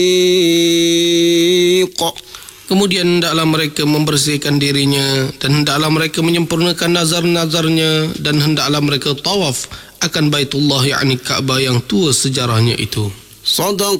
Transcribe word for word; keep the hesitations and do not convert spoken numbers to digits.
Kemudian hendaklah mereka membersihkan dirinya dan hendaklah mereka menyempurnakan nazar-nazarnya dan hendaklah mereka tawaf akan Baitullah yakni Kaabah yang tua sejarahnya itu. Sadaqallahu